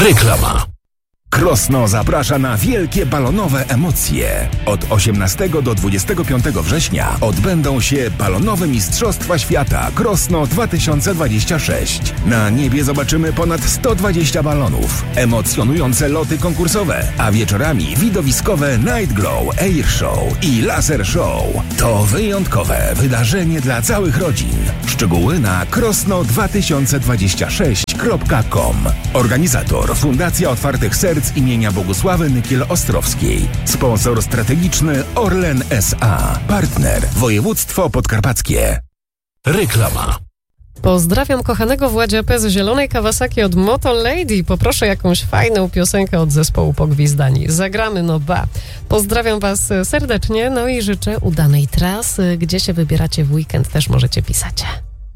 Reklama. Krosno zaprasza na wielkie balonowe emocje. Od 18 do 25 września odbędą się balonowe Mistrzostwa Świata Krosno 2026. Na niebie zobaczymy ponad 120 balonów, emocjonujące loty konkursowe, a wieczorami widowiskowe Night Glow, Air Show i Laser Show. To wyjątkowe wydarzenie dla całych rodzin. Szczegóły na krosno2026.com. Organizator Fundacja Otwartych Serc imienia Bogusławy Nykiel-Ostrowskiej. Sponsor strategiczny Orlen S.A. Partner Województwo Podkarpackie. Reklama. Pozdrawiam kochanego Władzia P. z Zielonej Kawasaki od Moto Lady. Poproszę jakąś fajną piosenkę od zespołu Pogwizdani. Zagramy, no ba. Pozdrawiam was serdecznie, no i życzę udanej trasy. Gdzie się wybieracie w weekend, też możecie pisać.